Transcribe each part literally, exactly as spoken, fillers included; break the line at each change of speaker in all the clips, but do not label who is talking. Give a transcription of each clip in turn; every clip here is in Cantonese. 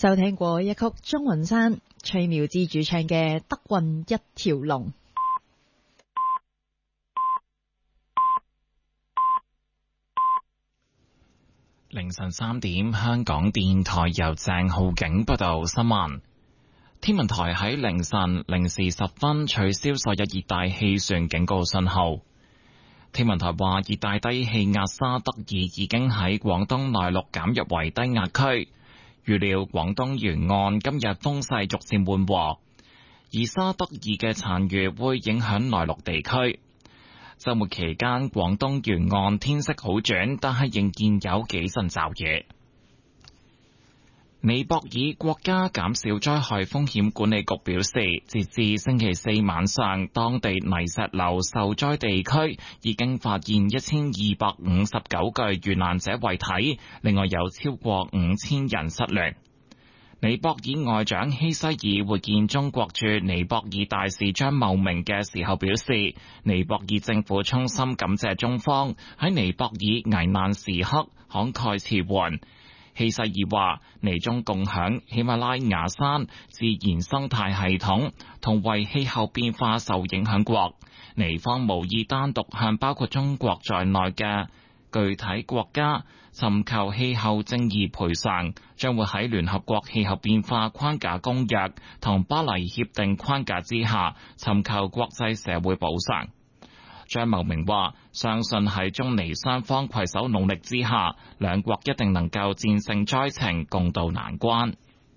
收聽過一曲鍾雲山、崔妙芝主唱嘅《德運一條龍》。
凌晨三點，香港電台由鄭浩景報道新聞。天文台喺凌晨零時十分取消所有熱帶氣旋警告信號。天文台話，熱帶低氣壓沙德爾已經喺廣東內陸減弱為低壓區，預料廣東沿岸今日風勢逐漸緩和，而沙德爾嘅殘餘會影響內陸地區。週末期間，廣東沿岸天色好轉，但係仍然有幾陣驟雨。尼泊爾國家減少災害風險管理局表示，截至星期四晚上，當地泥石流受災地區已經發現一千二百五十九具遇難者遺體，另外有超過五千人失聯。尼泊爾外長希西爾會見中國駐尼泊爾大使張茂明嘅時候表示，尼泊爾政府衷心感謝中方喺尼泊爾危難時刻慷慨辭援。希西爾話，尼中共享喜馬拉雅山自然生態系統，同為氣候變化受影響國，尼方無意單獨向包括中國在內嘅具體國家尋求氣候正義賠償，將會喺聯合國氣候變化框架公約同巴黎協定框架之下尋求國際社會補償。張茂明話，相信喺中尼雙方攜手努力之下，兩國一定能夠戰勝災情，共度難關。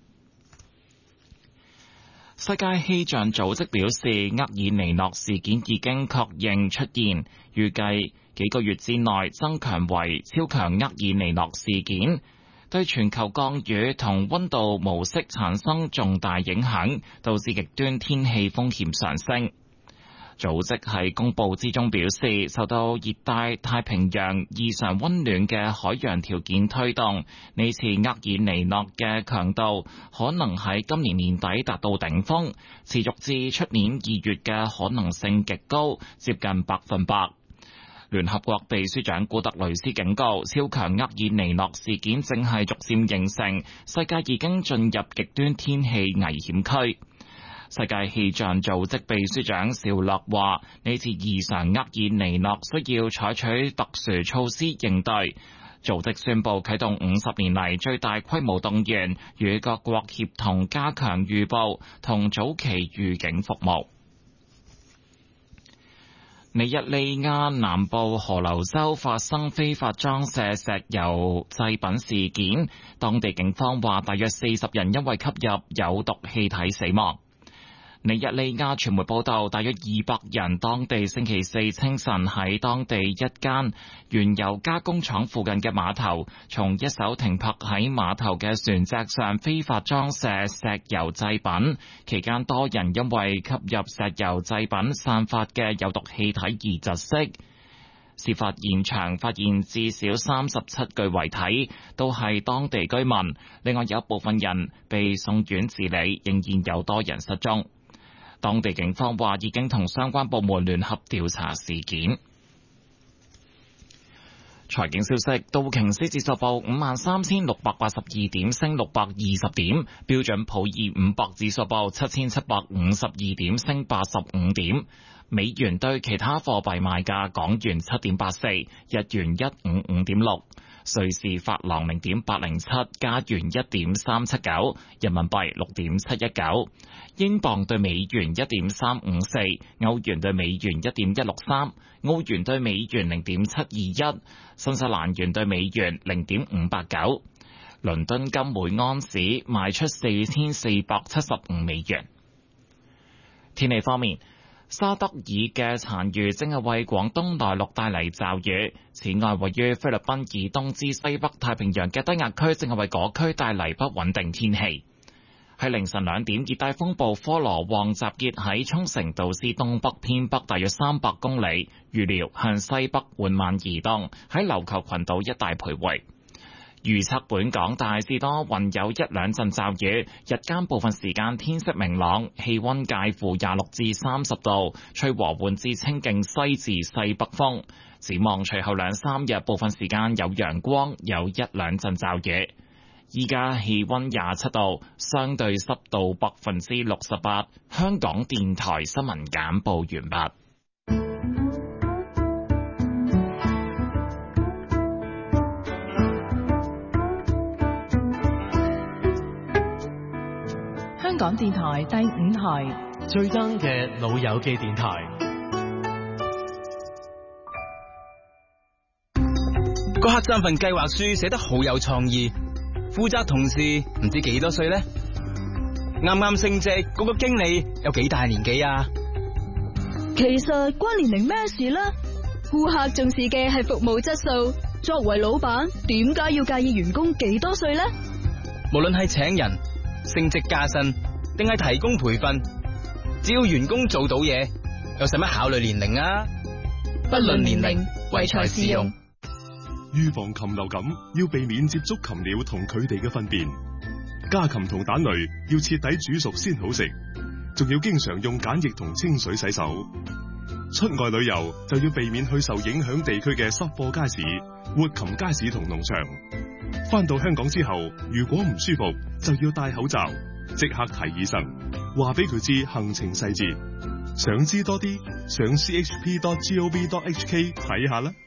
世界氣象組織表示，厄爾尼諾事件已經確認出現，預計幾個月之內增強為超強厄爾尼諾事件，對全球降雨同溫度模式產生重大影響，導致極端天氣風險上升。組織喺公佈之中表示，受到熱帶太平洋異常溫暖嘅海洋條件推動，呢次厄爾尼諾嘅強度可能喺今年年底達到頂峰，持續至出年二月嘅可能性極高，接近百分百。聯合國秘書長古特雷斯警告，超強厄爾尼諾事件正係逐漸形成，世界已經進入極端天氣危險區。世界氣象組織秘書長紹洛話，呢次異常厄爾尼諾需要採取特殊措施應對。組織宣布啟動五十年嚟最大規模動員，與各國協同加強預報同早期預警服務。尼日利亞南部河流州發生非法裝卸石油製品事件，當地警方話大約四十人因為吸入有毒氣體死亡。尼日利亞傳媒報道，大約二百人當地星期四清晨喺當地一間原油加工廠附近嘅碼頭，從一艘停泊喺碼頭嘅船隻上非法裝卸石油製品，期間多人因為吸入石油製品散發嘅有毒氣體而窒息。事發現場發現至少三十七具遺體，都係當地居民，另外有部分人被送院治理，仍然有多人失蹤。當地警方話已經同相關部門聯合調查事件。財經消息，道瓊斯指數報五萬三千六百八十二點，升六百二十點；標準普爾五百指數報七千七百五十二點，升八十五點。美元對其他貨幣賣價，港元七點八四，日元一五五點六。瑞士法郎零點八零七，加元一點三七九，人民幣六點七一九，英鎊對美元一點三五四，歐元對美元一點一六三，澳元對美元零點七二一，新西蘭元對美元零點五八九。倫敦金每安士賣出四千四百七十五美元。天氣方面，沙德爾嘅殘餘正係為廣東內陸帶嚟驟雨。此外，位於菲律賓以東至西北太平洋嘅低壓區正係為嗰區帶嚟不穩定天氣。喺凌晨兩點，熱帶風暴科羅旺集結喺沖繩島之東北偏北大約三百公里，預料向西北緩慢移動，喺琉球群島一帶徘徊。預測本港大致多雲，有一兩陣驟雨，日間部分時間天色明朗，氣溫介乎廿六至三十度，吹和緩至清勁西至西北風。展望隨後兩三日，部分時間有陽光，有一兩陣驟雨。 依家氣溫廿七度，相對濕度百分之六十八。香港電台新聞簡報完畢。
香港電台第五台
最真嘅老友記電台。
個客棧份計劃書寫得好有創意，負責同事唔知幾多歲呢？啱啱升職嗰個經理有幾大年紀啊？
其實關年齡咩事呢？顧客重視嘅係服務質素，作為老闆點解要介意員工幾多歲呢？
無論係請人、升職加薪，定係提供培訓，只要員工做到嘢，有使乜考慮年齡啊？不論年齡，唯才是用。
預防禽流感，要避免接觸禽鳥同佢哋嘅糞便。家禽同蛋類要徹底煮熟先好食，仲要經常用鹼液同清水洗手。出外旅遊就要避免去受影響地區嘅濕貨街市、活禽街市同農場。返到香港之後，如果唔舒服，就要戴口罩，即刻睇醫生，話俾佢知行程細節。想知多啲，上 c h p dot gov dot h k 睇下啦。